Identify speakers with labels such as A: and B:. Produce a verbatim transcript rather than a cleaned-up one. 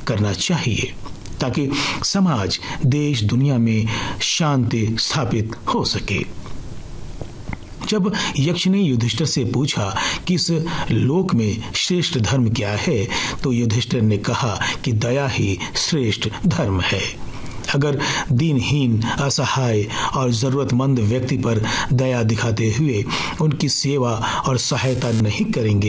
A: करना चाहिए ताकि समाज, देश, दुनिया में शांति स्थापित हो सके। जब यक्ष ने युधिष्ठिर से पूछा कि इस लोक में श्रेष्ठ धर्म क्या है, तो युधिष्ठिर ने कहा कि दया ही श्रेष्ठ धर्म है। अगर दीनहीन, असहाय और जरूरतमंद व्यक्ति पर दया दिखाते हुए उनकी सेवा और सहायता नहीं करेंगे